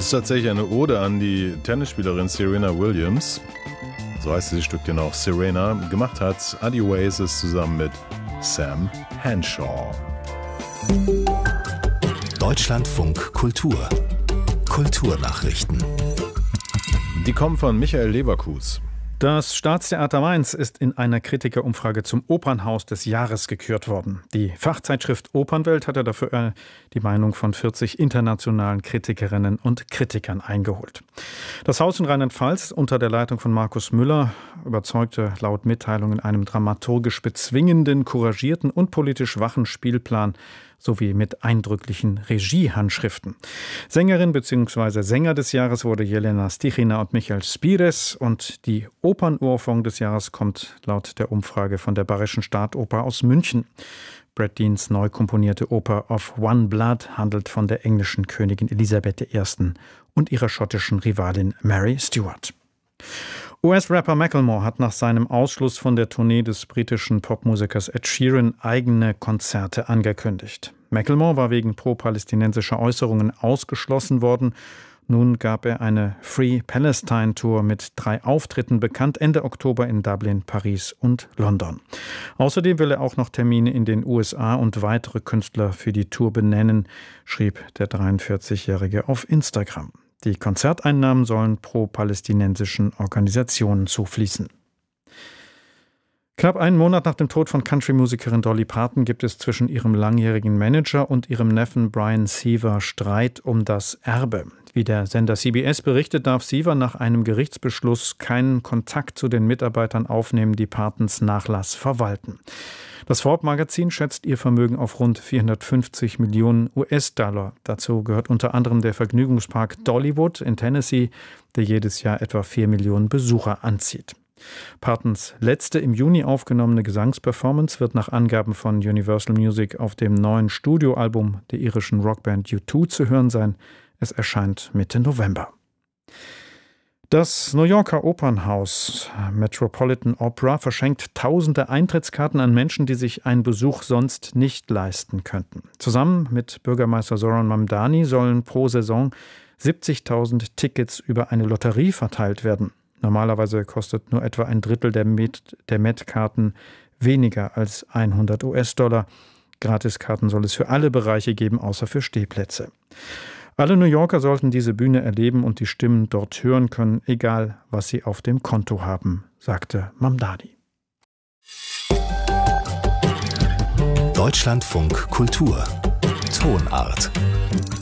ist tatsächlich eine Ode an die Tennisspielerin Serena Williams. So heißt dieses Stück genau, Serena. Gemacht hat Adi Oasis zusammen mit Sam Henshaw. Deutschlandfunk Kultur. Kulturnachrichten. Die kommen von Michael Leverkus. Das Staatstheater Mainz ist in einer Kritikerumfrage zum Opernhaus des Jahres gekürt worden. Die Fachzeitschrift Opernwelt hatte dafür die Meinung von 40 internationalen Kritikerinnen und Kritikern eingeholt. Das Haus in Rheinland-Pfalz unter der Leitung von Markus Müller überzeugte laut Mitteilung in einem dramaturgisch bezwingenden, couragierten und politisch wachen Spielplan sowie mit eindrücklichen Regiehandschriften. Sängerin bzw. Sänger des Jahres wurde Jelena Stichina und Michael Spires und die Opernohrfeige des Jahres kommt laut der Umfrage von der Bayerischen Staatsoper aus München. Brad Deans neu komponierte Oper Of One Blood handelt von der englischen Königin Elisabeth I. und ihrer schottischen Rivalin Mary Stuart. US-Rapper Macklemore hat nach seinem Ausschluss von der Tournee des britischen Popmusikers Ed Sheeran eigene Konzerte angekündigt. Macklemore war wegen pro-palästinensischer Äußerungen ausgeschlossen worden. Nun gab er eine Free Palestine Tour mit 3 Auftritten bekannt, Ende Oktober in Dublin, Paris und London. Außerdem will er auch noch Termine in den USA und weitere Künstler für die Tour benennen, schrieb der 43-Jährige auf Instagram. Die Konzerteinnahmen sollen pro-palästinensischen Organisationen zufließen. Knapp einen Monat nach dem Tod von Country-Musikerin Dolly Parton gibt es zwischen ihrem langjährigen Manager und ihrem Neffen Brian Seaver Streit um das Erbe. Wie der Sender CBS berichtet, darf Seaver nach einem Gerichtsbeschluss keinen Kontakt zu den Mitarbeitern aufnehmen, die Partons Nachlass verwalten. Das Forbes-Magazin schätzt ihr Vermögen auf rund 450 Millionen US-Dollar. Dazu gehört unter anderem der Vergnügungspark Dollywood in Tennessee, der jedes Jahr etwa 4 Millionen Besucher anzieht. Partons letzte im Juni aufgenommene Gesangsperformance wird nach Angaben von Universal Music auf dem neuen Studioalbum der irischen Rockband U2 zu hören sein. Es erscheint Mitte November. Das New Yorker Opernhaus Metropolitan Opera verschenkt tausende Eintrittskarten an Menschen, die sich einen Besuch sonst nicht leisten könnten. Zusammen mit Bürgermeister Zoran Mamdani sollen pro Saison 70.000 Tickets über eine Lotterie verteilt werden. Normalerweise kostet nur etwa ein Drittel der Met-Karten weniger als 100 US-Dollar. Gratiskarten soll es für alle Bereiche geben, außer für Stehplätze. Alle New Yorker sollten diese Bühne erleben und die Stimmen dort hören können, egal was sie auf dem Konto haben, sagte Mamdani. Deutschlandfunk Kultur. Tonart.